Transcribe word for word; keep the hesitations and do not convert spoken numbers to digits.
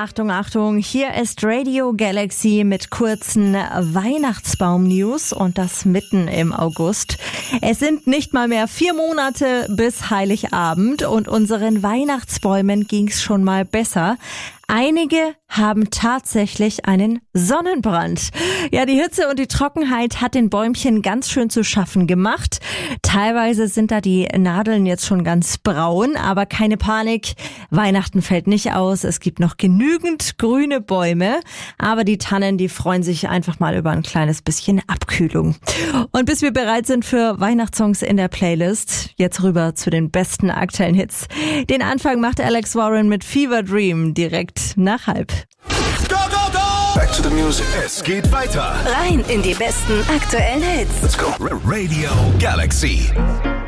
Achtung, Achtung, hier ist Radio Galaxy mit kurzen Weihnachtsbaum-News und das mitten im August. Es sind nicht mal mehr vier Monate bis Heiligabend und unseren Weihnachtsbäumen ging's schon mal besser. Einige haben tatsächlich einen Sonnenbrand. Ja, die Hitze und die Trockenheit hat den Bäumchen ganz schön zu schaffen gemacht. Teilweise sind da die Nadeln jetzt schon ganz braun, aber keine Panik. Weihnachten fällt nicht aus. Es gibt noch genügend grüne Bäume, aber die Tannen, die freuen sich einfach mal über ein kleines bisschen Abkühlung. Und bis wir bereit sind für Weihnachtssongs in der Playlist, jetzt rüber zu den besten aktuellen Hits. Den Anfang macht Alex Warren mit Fever Dream direkt nach halb. Go, go, go! Back to the music. Es geht weiter. Rein in die besten aktuellen Hits. Let's go. Radio Galaxy.